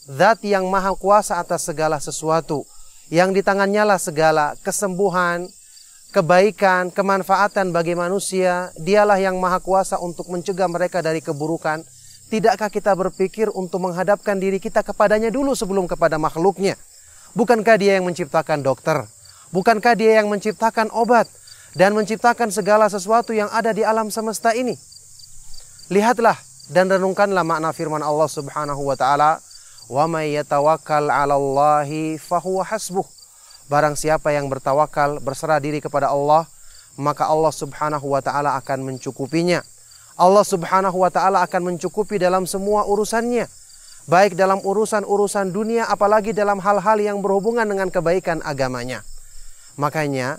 Zat yang maha kuasa atas segala sesuatu, yang di tangannya lah segala kesembuhan, kebaikan, kemanfaatan bagi manusia. Dialah yang maha kuasa untuk mencegah mereka dari keburukan. Tidakkah kita berpikir untuk menghadapkan diri kita kepadanya dulu sebelum kepada makhluknya? Bukankah dia yang menciptakan dokter? Bukankah dia yang menciptakan obat? Dan menciptakan segala sesuatu yang ada di alam semesta ini? Lihatlah dan renungkanlah makna firman Allah Subhanahu wa ta'ala, "Wa may yatawakkal 'alallahi fahuwa hasbuh." Barang siapa yang bertawakal, berserah diri kepada Allah, maka Allah Subhanahu wa ta'ala akan mencukupinya. Allah Subhanahu wa ta'ala akan mencukupi dalam semua urusannya, baik dalam urusan-urusan dunia, apalagi dalam hal-hal yang berhubungan dengan kebaikan agamanya. Makanya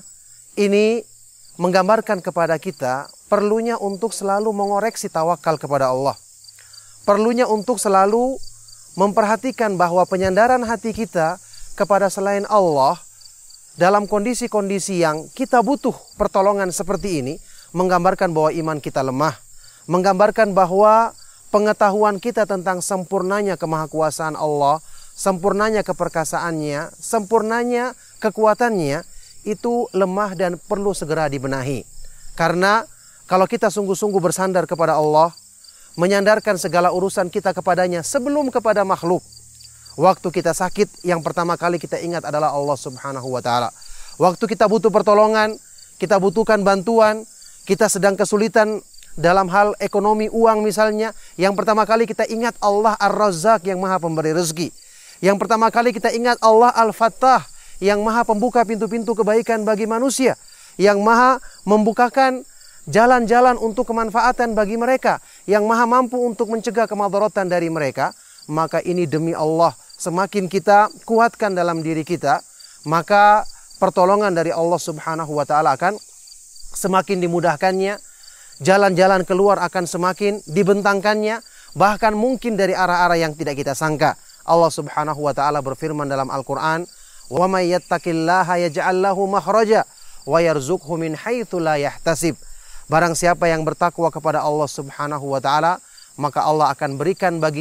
ini menggambarkan kepada kita perlunya untuk selalu mengoreksi tawakal kepada Allah. Perlunya untuk selalu memperhatikan bahwa penyandaran hati kita kepada selain Allah dalam kondisi-kondisi yang kita butuh pertolongan seperti ini, menggambarkan bahwa iman kita lemah, menggambarkan bahwa pengetahuan kita tentang sempurnanya kemahakuasaan Allah, sempurnanya keperkasaannya, sempurnanya kekuatannya, itu lemah dan perlu segera dibenahi. Karena kalau kita sungguh-sungguh bersandar kepada Allah, menyandarkan segala urusan kita kepadanya sebelum kepada makhluk, waktu kita sakit, yang pertama kali kita ingat adalah Allah Subhanahu wa ta'ala. Waktu kita butuh pertolongan, kita butuhkan bantuan, kita sedang kesulitan dalam hal ekonomi, uang misalnya, yang pertama kali kita ingat Allah Ar-Razzaq yang maha pemberi rezeki. Yang pertama kali kita ingat Allah Al-Fattah yang maha pembuka pintu-pintu kebaikan bagi manusia, yang maha membukakan jalan-jalan untuk kemanfaatan bagi mereka, yang maha mampu untuk mencegah kemadaratan dari mereka. Maka ini demi Allah, semakin kita kuatkan dalam diri kita, maka pertolongan dari Allah Subhanahu wa ta'ala akan semakin dimudahkannya, jalan-jalan keluar akan semakin dibentangkannya, bahkan mungkin dari arah-arah yang tidak kita sangka. Allah Subhanahu wa ta'ala berfirman dalam Al-Quran, "Wa may yattaqillaha yaj'al lahu makhraja wa yarzuqhu min haitsu la yahtasib." Barang siapa yang bertakwa kepada Allah Subhanahu wa ta'ala, maka Allah akan berikan bagi